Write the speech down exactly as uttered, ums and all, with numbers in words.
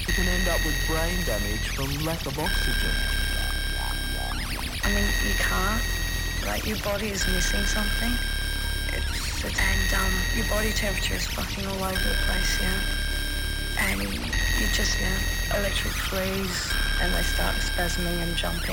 You can end up with brain damage from lack of oxygen. I mean, you can't. Like, your body is missing something. It's, it's and um, your body temperature is fucking all over the place, yeah. And you just, yeah, electric freeze, and they start spasming and jumping.